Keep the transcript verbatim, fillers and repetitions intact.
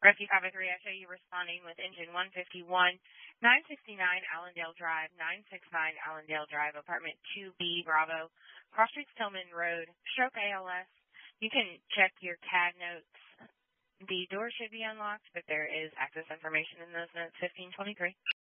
Rescue five oh three, I show you responding with engine one fifty-one, nine sixty-nine Allendale Drive, nine sixty-nine Allendale Drive, apartment two B, Bravo, Cross Street, Stillman Road, stroke A L S. You can check your C A D notes. The door should be unlocked, but there is access information in those notes, fifteen twenty-three.